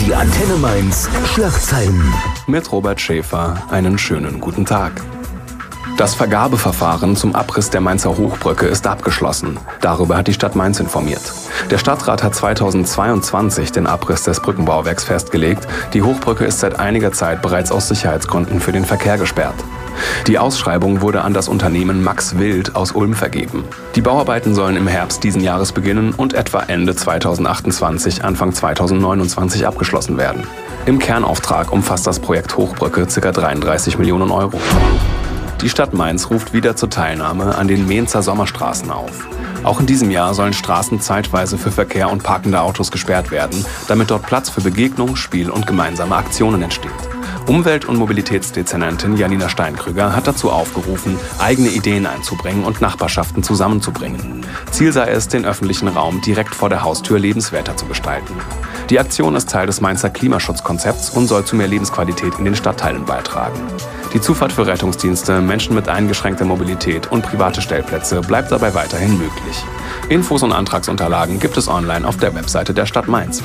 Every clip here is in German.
Die Antenne Mainz Schlagzeilen. Mit Robert Schäfer einen schönen guten Tag. Das Vergabeverfahren zum Abriss der Mainzer Hochbrücke ist abgeschlossen. Darüber hat die Stadt Mainz informiert. Der Stadtrat hat 2022 den Abriss des Brückenbauwerks festgelegt. Die Hochbrücke ist seit einiger Zeit bereits aus Sicherheitsgründen für den Verkehr gesperrt. Die Ausschreibung wurde an das Unternehmen Max Wild aus Ulm vergeben. Die Bauarbeiten sollen im Herbst diesen Jahres beginnen und etwa Ende 2028, Anfang 2029 abgeschlossen werden. Im Kernauftrag umfasst das Projekt Hochbrücke ca. 33 Millionen Euro. Die Stadt Mainz ruft wieder zur Teilnahme an den Mainzer Sommerstraßen auf. Auch in diesem Jahr sollen Straßen zeitweise für Verkehr und parkende Autos gesperrt werden, damit dort Platz für Begegnung, Spiel und gemeinsame Aktionen entsteht. Umwelt- und Mobilitätsdezernentin Janina Steinkrüger hat dazu aufgerufen, eigene Ideen einzubringen und Nachbarschaften zusammenzubringen. Ziel sei es, den öffentlichen Raum direkt vor der Haustür lebenswerter zu gestalten. Die Aktion ist Teil des Mainzer Klimaschutzkonzepts und soll zu mehr Lebensqualität in den Stadtteilen beitragen. Die Zufahrt für Rettungsdienste, Menschen mit eingeschränkter Mobilität und private Stellplätze bleibt dabei weiterhin möglich. Infos und Antragsunterlagen gibt es online auf der Webseite der Stadt Mainz.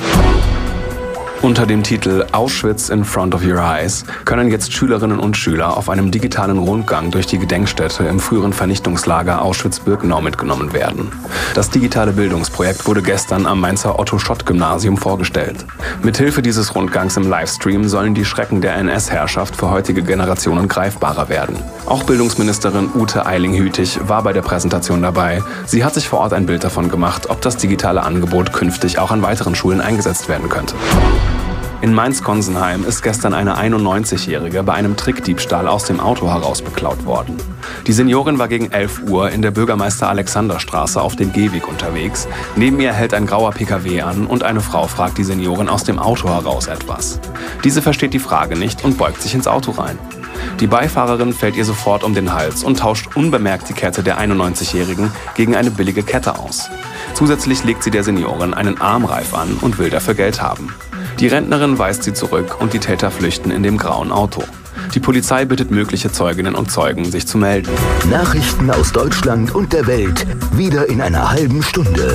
Unter dem Titel Auschwitz in Front of Your Eyes können jetzt Schülerinnen und Schüler auf einem digitalen Rundgang durch die Gedenkstätte im früheren Vernichtungslager Auschwitz-Birkenau mitgenommen werden. Das digitale Bildungsprojekt wurde gestern am Mainzer Otto-Schott-Gymnasium vorgestellt. Mithilfe dieses Rundgangs im Livestream sollen die Schrecken der NS-Herrschaft für heutige Generationen greifbarer werden. Auch Bildungsministerin Ute Eiling-Hütig war bei der Präsentation dabei. Sie hat sich vor Ort ein Bild davon gemacht, ob das digitale Angebot künftig auch an weiteren Schulen eingesetzt werden könnte. In Mainz-Konsenheim ist gestern eine 91-Jährige bei einem Trickdiebstahl aus dem Auto heraus beklaut worden. Die Seniorin war gegen 11 Uhr in der Bürgermeister-Alexander-Straße auf dem Gehweg unterwegs. Neben ihr hält ein grauer PKW an und eine Frau fragt die Seniorin aus dem Auto heraus etwas. Diese versteht die Frage nicht und beugt sich ins Auto rein. Die Beifahrerin fällt ihr sofort um den Hals und tauscht unbemerkt die Kette der 91-Jährigen gegen eine billige Kette aus. Zusätzlich legt sie der Seniorin einen Armreif an und will dafür Geld haben. Die Rentnerin weist sie zurück und die Täter flüchten in dem grauen Auto. Die Polizei bittet mögliche Zeuginnen und Zeugen, sich zu melden. Nachrichten aus Deutschland und der Welt, wieder in einer halben Stunde.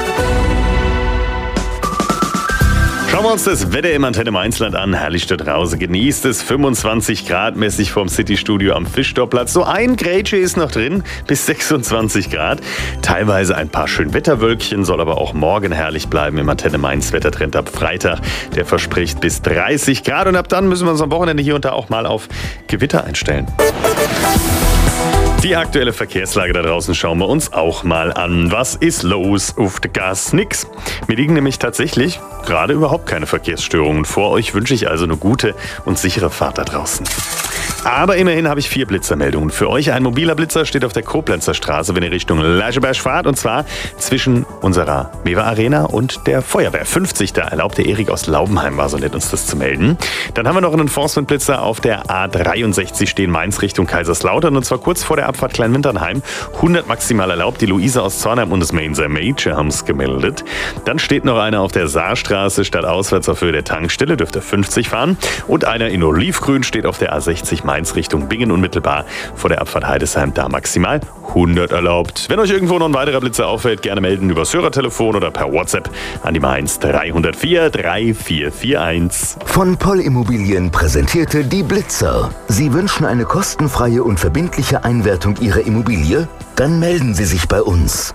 Schauen wir uns das Wetter im Antenne Mainzland an. Herrlich da draußen. Genießt es. 25 Grad mäßig vom City-Studio am Fischdorfplatz. So ein Grätsche ist noch drin, bis 26 Grad. Teilweise ein paar schön Wetterwölkchen, soll aber auch morgen herrlich bleiben im Antenne Mainz Wettertrend ab Freitag. Der verspricht bis 30 Grad und ab dann müssen wir uns am Wochenende hier und da auch mal auf Gewitter einstellen. Die aktuelle Verkehrslage da draußen schauen wir uns auch mal an. Was ist los auf der Gas? Nix. Mir liegen nämlich tatsächlich gerade überhaupt keine Verkehrsstörungen vor. Euch wünsche ich also eine gute und sichere Fahrt da draußen. Aber immerhin habe ich 4 Blitzermeldungen für euch. Ein mobiler Blitzer steht auf der Koblenzer Straße, wenn ihr Richtung Leischeberg fahrt. Und zwar zwischen unserer Mewa Arena und der Feuerwehr 50. Da erlaubt der Erik aus Laubenheim, war so nett, uns das zu melden. Dann haben wir noch einen Enforcement-Blitzer auf der A63 stehen Mainz Richtung Kaiserslautern. Und zwar kurz vor der Abfahrt Kleinwinternheim. 100 maximal erlaubt. Die Luisa aus Zornheim und das Mainzer Major haben es gemeldet. Dann steht noch einer auf der Saarstraße statt auswärts auf Höhe der Tankstelle. Dürfte 50 fahren. Und einer in Olivgrün steht auf der A60 Mainz Richtung Bingen unmittelbar vor der Abfahrt Heidesheim, da maximal 100 erlaubt. Wenn euch irgendwo noch ein weiterer Blitzer auffällt, gerne melden über das Hörertelefon oder per WhatsApp an die Mainz 304 3441. Von Poll Immobilien präsentierte die Blitzer. Sie wünschen eine kostenfreie und verbindliche Einwertung Ihrer Immobilie? Dann melden Sie sich bei uns.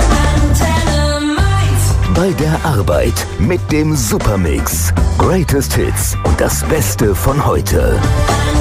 Bei der Arbeit mit dem Supermix. Greatest Hits und das Beste von heute.